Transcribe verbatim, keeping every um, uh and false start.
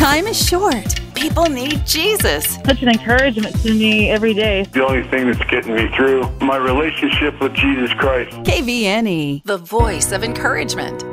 Time is short. People need Jesus. Such an encouragement to me every day. The only thing that's getting me through, my relationship with Jesus Christ. K V N E, the voice of encouragement.